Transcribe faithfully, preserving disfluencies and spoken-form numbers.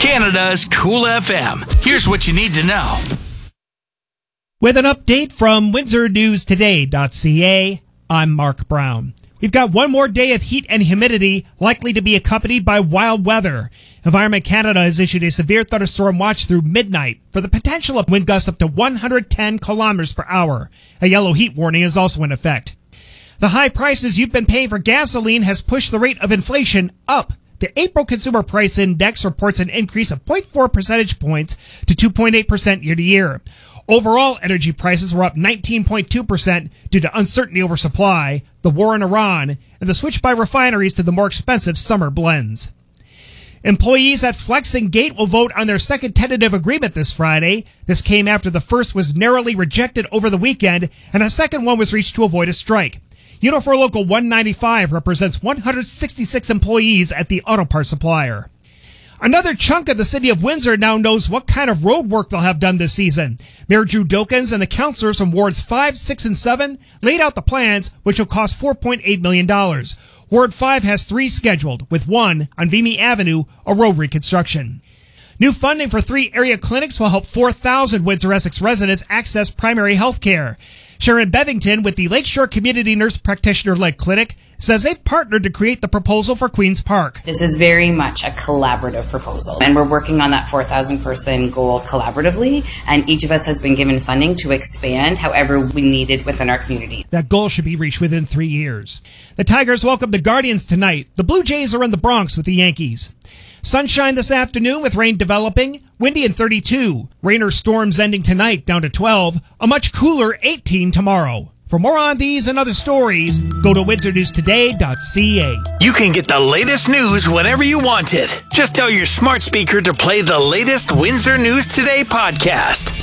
Canada's Cool F M. Here's what you need to know. With an update from Windsor News Today dot C A, I'm Mark Brown. We've got one more day of heat and humidity, likely to be accompanied by wild weather. Environment Canada has issued a severe thunderstorm watch through midnight for the potential of wind gusts up to one hundred ten kilometers per hour. A yellow heat warning is also in effect. The high prices you've been paying for gasoline has pushed the rate of inflation up. The April Consumer Price Index reports an increase of zero point four percentage points to two point eight percent year to year. Overall, energy prices were up nineteen point two percent due to uncertainty over supply, the war in Iran, and the switch by refineries to the more expensive summer blends. Employees at Flex and Gate will vote on their second tentative agreement this Friday. This came after the first was narrowly rejected over the weekend, and a second one was reached to avoid a strike. Unifor Local one ninety-five represents one hundred sixty-six employees at the auto parts supplier. Another chunk of the city of Windsor now knows what kind of road work they'll have done this season. Mayor Drew Dokens and the councillors from Wards five, six, and seven laid out the plans, which will cost four point eight million dollars. Ward five has three scheduled, with one on Vimy Avenue, a road reconstruction. New funding for three area clinics will help four thousand Windsor-Essex residents access primary health care. Sharon Bevington with the Lakeshore Community Nurse Practitioner-led clinic says they've partnered to create the proposal for Queen's Park. This is very much a collaborative proposal, and we're working on that four thousand person goal collaboratively, and each of us has been given funding to expand however we need it within our community. That goal should be reached within three years. The Tigers welcome the Guardians tonight. The Blue Jays are in the Bronx with the Yankees. Sunshine this afternoon with rain developing, windy and thirty-two. Rain or storms ending tonight down to twelve, a much cooler eighteen tomorrow. For more on these and other stories, go to Windsor News Today dot C A. You can get the latest news whenever you want it. Just tell your smart speaker to play the latest Windsor News Today podcast.